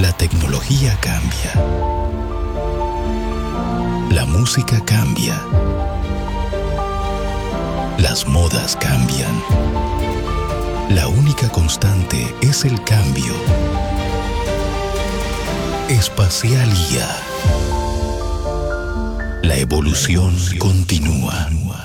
La tecnología cambia. La música cambia. Las modas cambian. La única constante es el cambio. Espacialía. La evolución continúa.